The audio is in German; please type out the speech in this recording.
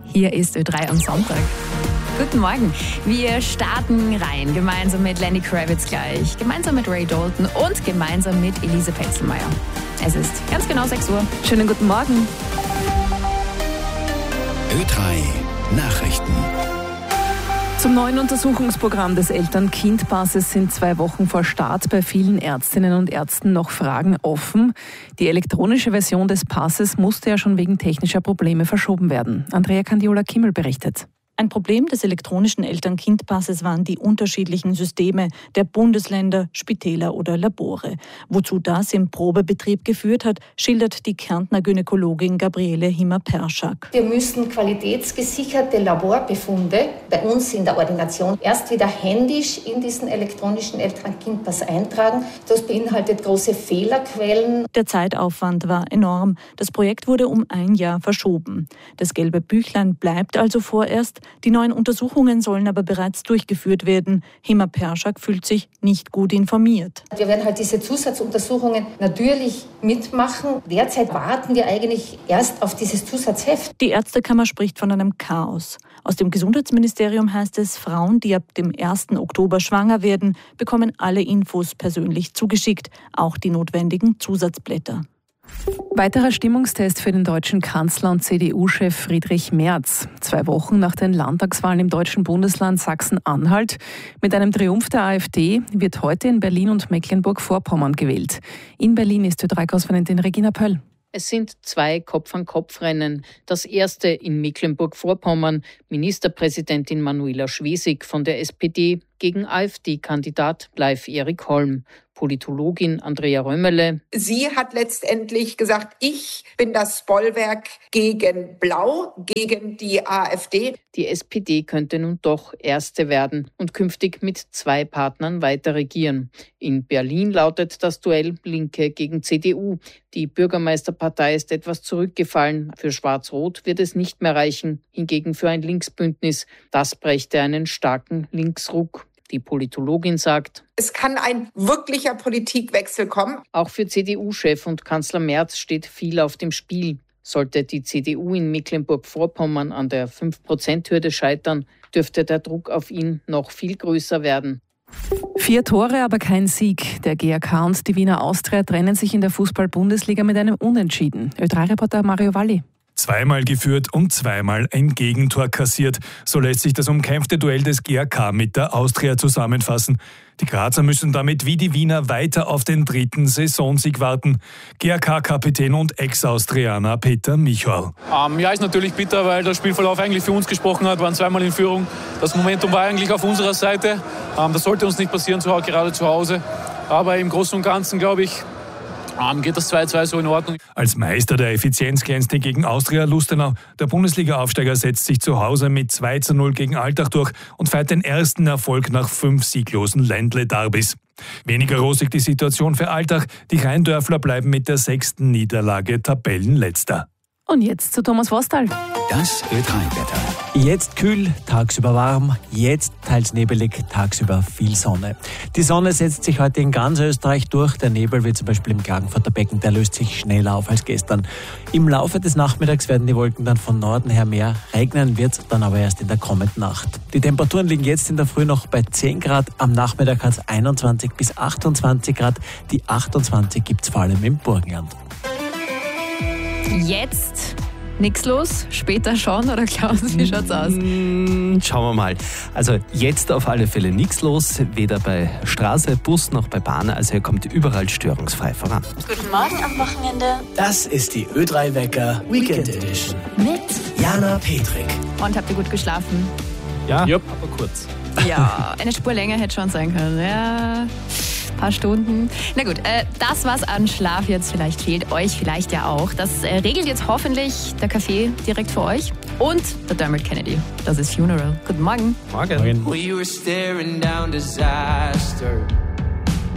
Hier ist Ö3 am Sonntag. Guten Morgen. Wir starten rein, gemeinsam mit Lenny Kravitz gleich, gemeinsam mit Ray Dalton und gemeinsam mit Elise Petzelmeier. Es ist ganz genau 6 Uhr. Schönen guten Morgen. Ö3 Nachrichten. Zum neuen Untersuchungsprogramm des Eltern-Kind-Passes sind 2 Wochen vor Start bei vielen Ärztinnen und Ärzten noch Fragen offen. Die elektronische Version des Passes musste ja schon wegen technischer Probleme verschoben werden. Andrea Candiola-Kimmel berichtet. Ein Problem des elektronischen Eltern-Kind-Passes waren die unterschiedlichen Systeme der Bundesländer, Spitäler oder Labore. Wozu das im Probebetrieb geführt hat, schildert die Kärntner Gynäkologin Gabriele Himmer-Perschak. Wir müssen qualitätsgesicherte Laborbefunde bei uns in der Ordination erst wieder händisch in diesen elektronischen Eltern-Kind-Pass eintragen. Das beinhaltet große Fehlerquellen. Der Zeitaufwand war enorm. Das Projekt wurde um 1 Jahr verschoben. Das gelbe Büchlein bleibt also vorerst. Die neuen Untersuchungen sollen aber bereits durchgeführt werden. Himmer-Perschak fühlt sich nicht gut informiert. Wir werden halt diese Zusatzuntersuchungen natürlich mitmachen. Derzeit warten wir eigentlich erst auf dieses Zusatzheft. Die Ärztekammer spricht von einem Chaos. Aus dem Gesundheitsministerium heißt es, Frauen, die ab dem 1. Oktober schwanger werden, bekommen alle Infos persönlich zugeschickt, auch die notwendigen Zusatzblätter. Weiterer Stimmungstest für den deutschen Kanzler und CDU-Chef Friedrich Merz. 2 Wochen nach den Landtagswahlen im deutschen Bundesland Sachsen-Anhalt. Mit einem Triumph der AfD wird heute in Berlin und Mecklenburg-Vorpommern gewählt. In Berlin ist Ö3-Korrespondentin Regina Pöll. Es sind 2 Kopf-an-Kopf-Rennen. Das erste in Mecklenburg-Vorpommern. Ministerpräsidentin Manuela Schwesig von der SPD gegen AfD-Kandidat Leif Erik Holm. Politologin Andrea Römerle. Sie hat letztendlich gesagt, ich bin das Bollwerk gegen Blau, gegen die AfD. Die SPD könnte nun doch Erste werden und künftig mit 2 Partnern weiter regieren. In Berlin lautet das Duell Linke gegen CDU. Die Bürgermeisterpartei ist etwas zurückgefallen. Für Schwarz-Rot wird es nicht mehr reichen, hingegen für ein Linksbündnis. Das brächte einen starken Linksruck. Die Politologin sagt, es kann ein wirklicher Politikwechsel kommen. Auch für CDU-Chef und Kanzler Merz steht viel auf dem Spiel. Sollte die CDU in Mecklenburg-Vorpommern an der 5%-Hürde scheitern, dürfte der Druck auf ihn noch viel größer werden. 4 Tore, aber kein Sieg. Der GAK und die Wiener Austria trennen sich in der Fußball-Bundesliga mit einem Unentschieden. Ö3-Reporter Mario Valli. 2-mal geführt und 2-mal ein Gegentor kassiert. So lässt sich das umkämpfte Duell des GAK mit der Austria zusammenfassen. Die Grazer müssen damit wie die Wiener weiter auf den 3. Saisonsieg warten. GAK-Kapitän und Ex-Austrianer Peter Michal. Ja, ist natürlich bitter, weil der Spielverlauf eigentlich für uns gesprochen hat. Wir waren 2-mal in Führung. Das Momentum war eigentlich auf unserer Seite. Das sollte uns nicht passieren, gerade zu Hause. Aber im Großen und Ganzen, glaube ich, geht das 2-2 so in Ordnung. Als Meister der Effizienz glänzte gegen Austria Lustenau. Der Bundesliga-Aufsteiger setzt sich zu Hause mit 2-0 gegen Altach durch und feiert den ersten Erfolg nach 5 sieglosen Ländle-Derbys. Weniger rosig die Situation für Altach. Die Rheindörfler bleiben mit der 6. Niederlage Tabellenletzter. Und jetzt zu Thomas Vostal. Das Ö3-Wetter. Jetzt kühl, tagsüber warm, jetzt teils nebelig, tagsüber viel Sonne. Die Sonne setzt sich heute in ganz Österreich durch. Der Nebel, wie zum Beispiel im Klagenfurter Becken, der löst sich schneller auf als gestern. Im Laufe des Nachmittags werden die Wolken dann von Norden her mehr. Regnen wird es dann aber erst in der kommenden Nacht. Die Temperaturen liegen jetzt in der Früh noch bei 10 Grad. Am Nachmittag hat es 21 bis 28 Grad. Die 28 gibt es vor allem im Burgenland. Jetzt nichts los, später schon, oder Klaus, wie schaut's aus? Schauen wir mal. Also jetzt auf alle Fälle nichts los, weder bei Straße, Bus noch bei Bahn. Also hier kommt überall störungsfrei voran. Guten Morgen am Wochenende. Das ist die Ö3-Wecker Weekend Edition. Mit Jana Petrik. Und habt ihr gut geschlafen? Ja, Yep. aber kurz. Ja, eine Spur länger hätte schon sein können. Ja, paar Stunden. Na gut, das, was an Schlaf jetzt vielleicht fehlt, euch vielleicht ja auch, das regelt jetzt hoffentlich der Kaffee direkt für euch und der Dermot Kennedy. Das ist Funeral. Guten Morgen. Morgen. We were staring down disaster.